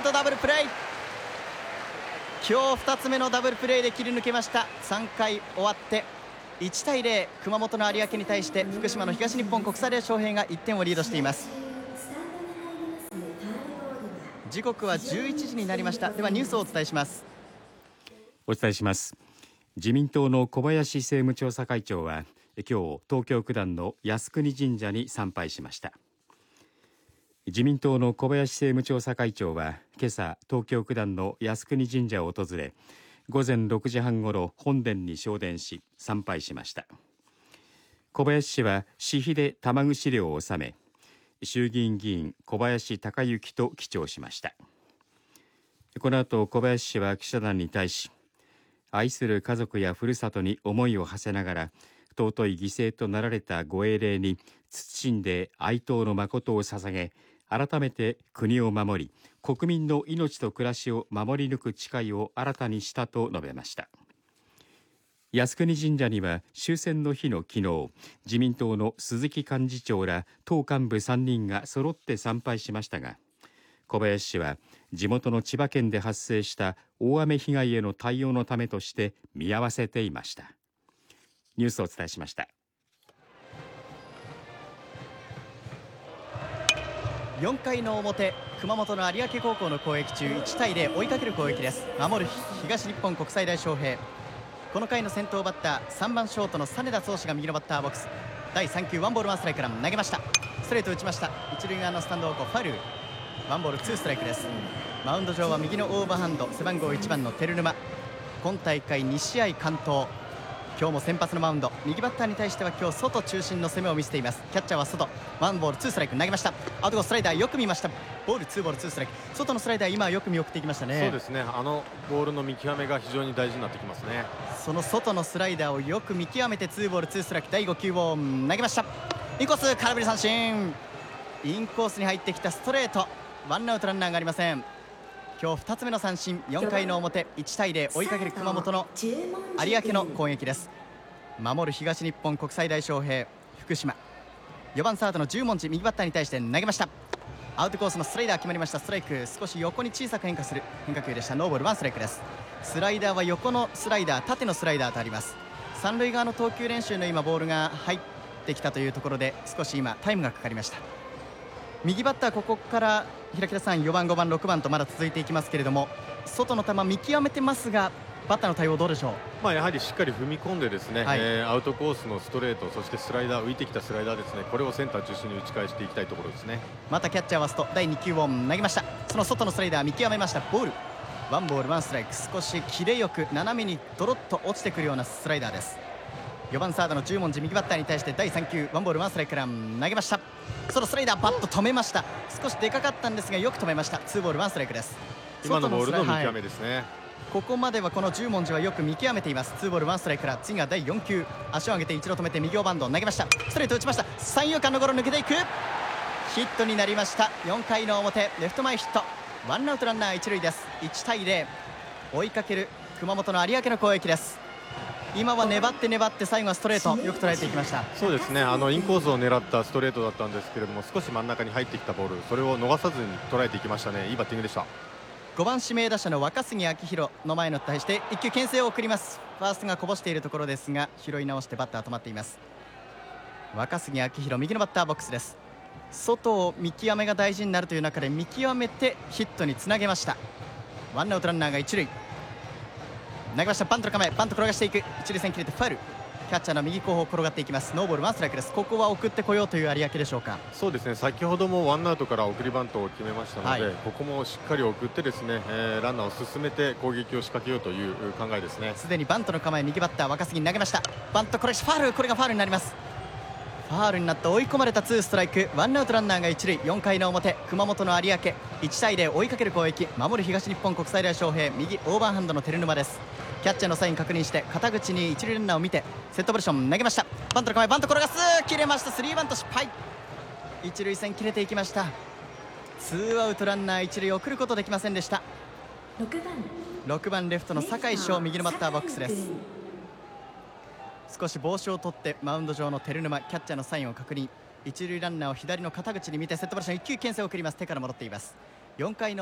ウトダブルプレー。今日2つ目のダブルプレーで切り抜けました。3回終わって1対0、熊本の有明に対して福島の東日本国際大翔平が1点をリードしています。時刻は11時になりました。ではニュースをお伝えします。 自民党の小林政務調査会長は今日東京九段の靖国神社に参拝しました。自民党の小林政務調査会長は今朝東京九段の靖国神社を訪れ、午前6時半ごろ本殿に昇殿し参拝しました。小林氏は私費で玉串料を納め、衆議院議員小林鷹之と記帳しました。この後小林氏は記者団に対し、愛する家族やふるさとに思いを馳せながら尊い犠牲となられたご英霊に謹んで哀悼の誠を捧げ、改めて国を守り国民の命と暮らしを守り抜く誓いを新たにしたと述べました。靖国神社には終戦の日の昨日、自民党の鈴木幹事長ら党幹部3人が揃って参拝しましたが、小林氏は地元の千葉県で発生した大雨被害への対応のためとして見合わせていました。ニュースをお伝えしました。 4回の表、熊本の有明高校の攻撃中、1対0追いかける攻撃です。守る東日本国際大翔平。この回の先頭バッター3番ショートの実田壮志が右のバッターボックス。第3球ワンボールワンストライクから投げました。ストレート打ちました。一塁側のスタンド方向ファウル。ワンボールツーストライクです。マウンド上は右のオーバーハンド背番号1番の照沼。今大会2試合完投、今日も先発のマウンド。右バッターに対しては今日外中心の攻めを見せています。キャッチャーは外、ワンボールツーストライク投げました。アウトコーススライダーよく見ました。ボールツーボールツーストライク、外のスライダー今よく見送っていきましたね。 そうですね、ボールの見極めが非常に大事になってきますね。 その外のスライダーをよく見極めてツーボールツーストライク、第5球を投げました。インコース空振り三振。インコースに入ってきたストレート、ワンアウトランナーがありません。今日2つ目の三振。4回の表1対0追いかける熊本の有明の攻撃です。守る東日本国際大翔平、福島4番サードの十文字右バッターに対して投げました。アウトコースのスライダー決まりました。ストライク、少し横に小さく変化する変化球でした。ノーボールワンストライクです。スライダーは横のスライダー、縦のスライダーとあります。三塁側の投球練習の今ボールが入ってきたというところで少し今タイムがかかりました。右バッター、ここから平北さん4番5番6番とまだ続いていきますけれども、外の球見極めてますがバッターの対応どうでしょう。 やはりしっかり踏み込んでですね、アウトコースのストレート、そしてスライダー、浮いてきたスライダーですね、これをセンター中心に打ち返していきたいところですね。 またキャッチャーはスト、第2球を投げました。その外のスライダー見極めました。ボール、ワンボールワンストライク。少しキレよく斜めにドロッと落ちてくるようなスライダーです。4番サードの十文字右バッターに対して第3球ワンボールワンストライクから投げました。そのスライダーバッと止めました。少しでかかったんですがよく止めました。ツーボールワンストライクです。 今のボールの見極めですね。 ここまではこの十文字はよく見極めています。ツーボールワンストライクから次が第4球、足を上げて一度止めて右オーバンド投げました。ストレート打ちました。三遊間のゴロ抜けていく、ヒットになりました。4回の表レフト前ヒット、ワンアウトランナー一塁です。1対0追いかける熊本の有明の攻撃です。今は粘って粘って最後はストレートよく捉えていきました。 そうですね、インコースを狙ったストレートだったんですけれども、少し真ん中に入ってきたボール、それを逃さずに捉えていきましたね。いいバッティングでした。 5番指名打者の若杉明宏の前の対して1球牽制を送ります。ファーストがこぼしているところですが拾い直してバッター止まっています。若杉明宏右のバッターボックスです。外を見極めが大事になるという中で見極めてヒットにつなげました。ワンアウトランナーが一塁、投げました。バントの構え、バント転がしていく、一塁線切れてファウル。キャッチャーの右後方転がっていきます。ノーボールワンストライクです。ここは送ってこようという有明でしょうか。 そうですね、先ほどもワンアウトから送りバントを決めましたので、ここもしっかり送ってですね、ランナーを進めて攻撃を仕掛けようという考えですね。 すでにバントの構え、右バッター若杉に投げました。バントこれファウル、これがファウルになります。ファウルになって追い込まれたツーストライク、ワンアウトランナーが一塁。4回の表熊本の有明1対0追いかける攻撃、守る東日本国際大翔平右オーバーハンドの照沼です。キャッチャーのサイン確認して肩口に一塁ランナーを見てセットポジション投げました。バントの構え、バント転がす、切れました。スリーバント失敗、一塁線切れていきました。ツーアウトランナー一塁送ることできませんでした。6番レフトの酒井翔右のバッターボックスです。少し帽子を取ってマウンド上の照沼、キャッチャーのサインを確認。一塁ランナーを左の肩口に見てセットポジション1球牽制を送ります。手から戻っています。4回の